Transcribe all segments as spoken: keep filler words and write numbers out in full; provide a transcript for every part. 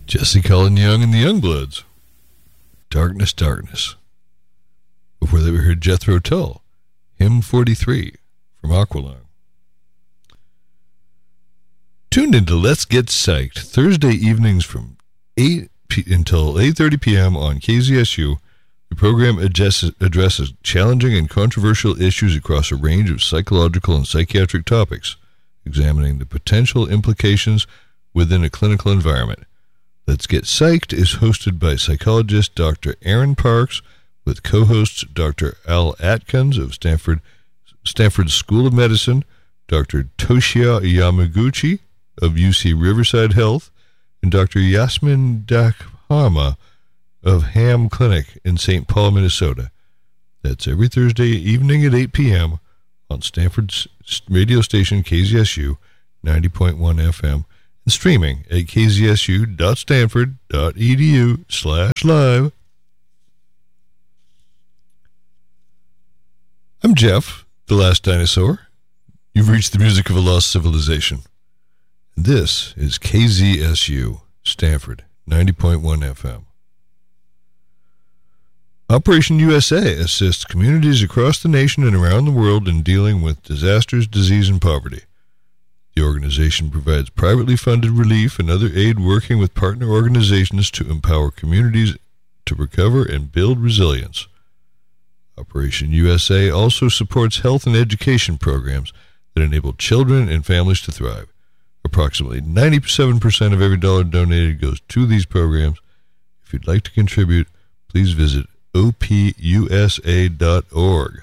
Jesse Cullen Young and the Youngbloods. Darkness, Darkness. Before that we heard Jethro Tull, Hymn forty-three from Aqualung. Tuned into Let's Get Psyched, Thursday evenings from eight p- until eight thirty p.m. on K Z S U. The program addresses, addresses challenging and controversial issues across a range of psychological and psychiatric topics, examining the potential implications within a clinical environment. Let's Get Psyched is hosted by psychologist Doctor Aaron Parks with co-hosts Doctor Al Atkins of Stanford Stanford School of Medicine, Doctor Toshia Yamaguchi of U C Riverside Health, and Doctor Yasmin Dakhama of Ham Clinic in Saint Paul, Minnesota. That's every Thursday evening at eight p.m. on Stanford's radio station K Z S U ninety point one F M. And streaming at kzsu.stanford.edu slash live. I'm Jeff, the last dinosaur. You've reached the music of a lost civilization. And this is K Z S U, Stanford, ninety point one F M. Operation U S A assists communities across the nation and around the world in dealing with disasters, disease, and poverty. The organization provides privately funded relief and other aid working with partner organizations to empower communities to recover and build resilience. Operation U S A also supports health and education programs that enable children and families to thrive. Approximately ninety-seven percent of every dollar donated goes to these programs. If you'd like to contribute, please visit O P U S A dot org.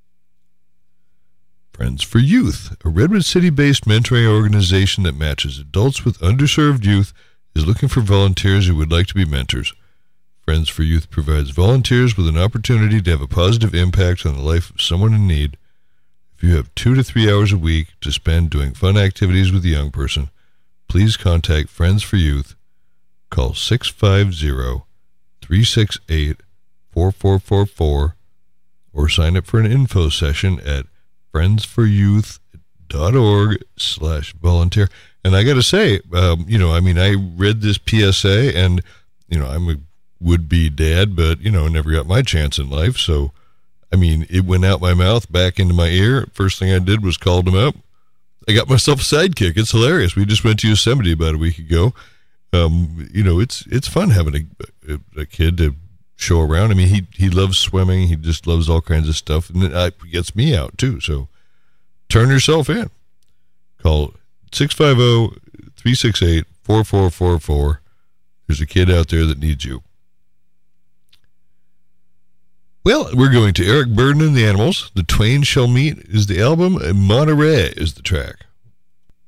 Friends for Youth, a Redwood City-based mentoring organization that matches adults with underserved youth, is looking for volunteers who would like to be mentors. Friends for Youth provides volunteers with an opportunity to have a positive impact on the life of someone in need. If you have two to three hours a week to spend doing fun activities with a young person, please contact Friends for Youth. Call six five zero, three six eight, four four four four or sign up for an info session at friendsforyouth.org slash volunteer. And I got to say, um, you know, I mean, I read this P S A and, you know, I'm a would-be dad, but, you know, never got my chance in life. So, I mean, it went out my mouth, back into my ear. First thing I did was called him up. I got myself a sidekick. It's hilarious. We just went to Yosemite about a week ago. Um, you know, it's it's fun having a, a, a kid to show around. I mean, he he loves swimming. He just loves all kinds of stuff, and it gets me out too. So turn yourself in. Call six five zero, three six eight, four four four four. There's a kid out there that needs you. Well, we're going to Eric Burdon and the Animals. The Twain Shall Meet is the album, and Monterey is the track.